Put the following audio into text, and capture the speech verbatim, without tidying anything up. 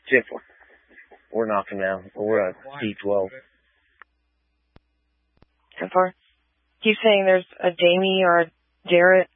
ten four. We're knocking now. We're at D twelve. ten four. He's saying there's a Jamie or a Jarrett